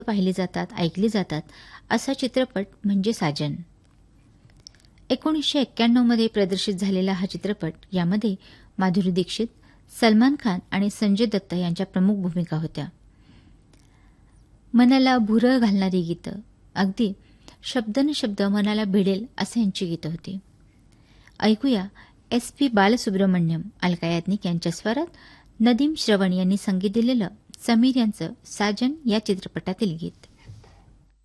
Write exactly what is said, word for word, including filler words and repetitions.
पाहिली जातात, ऐकली जातात असा चित्रपट म्हणजे साजन. एकोणीसशे एक्क्याण्णव मध्ये प्रदर्शित झालेला हा चित्रपट, यामध्ये माधुरी दीक्षित, सलमान खान आणि संजय दत्त यांच्या प्रमुख भूमिका होत्या. मनाला भुरळ घालणारी गीतं, अगदी शब्द न शब्द मनाला भिडेल असे यांची गीतं होती. ऐकूया एस पी बालसुब्रमण्यम, अलका याज्ञिक यांच्या स्वरात नदीम श्रवण यांनी संगीत दिलेलं समीर यांचं साजन या चित्रपटातील गीत.